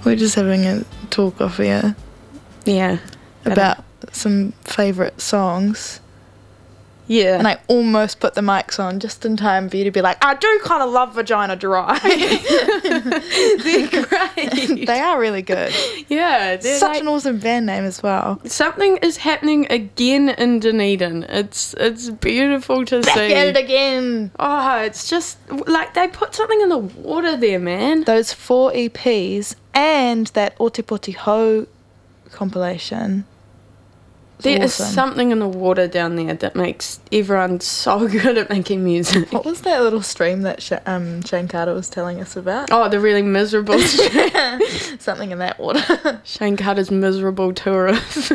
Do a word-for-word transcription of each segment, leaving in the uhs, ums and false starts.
We're just having a talk off here. Yeah. About some favourite songs. Yeah. And I almost put the mics on just in time for you to be like, I do kind of love Vagina Dry. They're great. They are really good. Yeah. They're Such like, an awesome band name as well. something is happening again in Dunedin. It's it's beautiful to Back see. at it again. Oh, it's just like they put something in the water there, man. Those four E Ps and that Otepoti Ho compilation. There is awesome. something in the water down there that makes everyone so good at making music. What was that little stream that Sh- um, Shane Carter was telling us about? Oh, the really miserable Something in that water. Shane Carter's miserable tourist.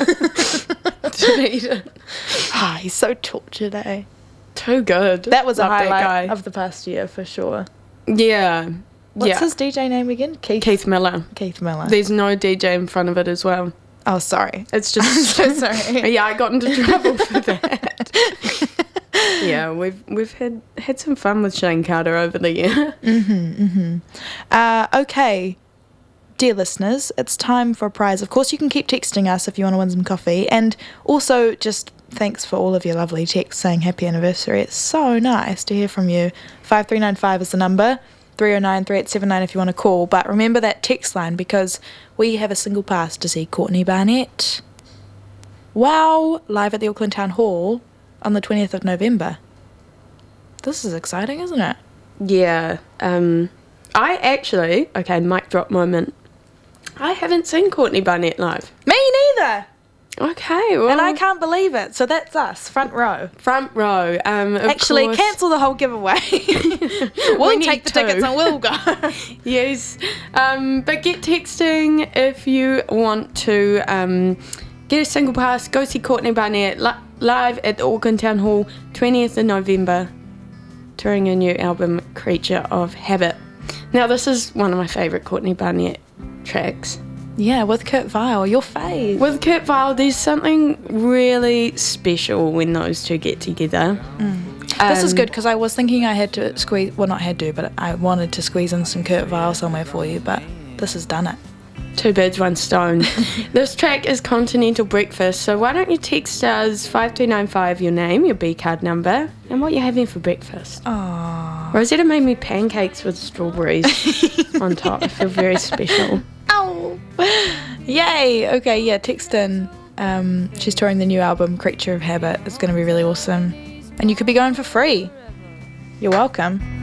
Dunedin. Ah, he's so tortured, eh? Too good. That was a Love that highlight guy. of the past year for sure. Yeah. What's yeah. his D J name again? Keith. Keith Miller. Keith Miller. There's no D J in front of it as well. Oh, sorry. It's I'm just so sorry. Yeah, I got into trouble for that. Yeah, we've we've had had some fun with Shane Carter over the year. Mm-hmm, mm-hmm. Uh, okay, dear listeners, it's time for a prize. Of course, you can keep texting us if you want to win some coffee. And also, just thanks for all of your lovely texts saying happy anniversary. It's so nice to hear from you. five three nine five is the number. three oh nine, three eight seven nine if you want to call. But remember that text line because we have a single pass to see Courtney Barnett. Wow, live at the Auckland Town Hall on the twentieth of November. This is exciting, isn't it? Yeah. Um, I actually, okay, mic drop moment. I haven't seen Courtney Barnett live. Me neither. Okay, well. And I can't believe it. So that's us, front row. Front row. Um, of Actually, course- cancel the whole giveaway. we'll We need take the to. tickets and we'll go. Yes. Um, but get texting if you want to um, get a single pass, go see Courtney Barnett li- live at the Auckland Town Hall, twentieth of November, touring her new album, Creature of Habit. Now, this is one of my favourite Courtney Barnett tracks. Yeah, with Kurt Vile, your fave. With Kurt Vile, there's something really special when those two get together. This is Um, good because I was thinking I had to squeeze, well, not had to, but I wanted to squeeze in some Kurt Vile somewhere for you, but this has done it. Two birds, one stone. This track is Continental Breakfast, so why don't you text us five two nine five your name, your B card number, and what you're having for breakfast. Aww. Rosetta made me pancakes with strawberries on top. I feel very special. Ow. Yay. Okay, yeah, text in. Um, she's touring the new album, Creature of Habit. It's going to be really awesome. And you could be going for free. You're welcome.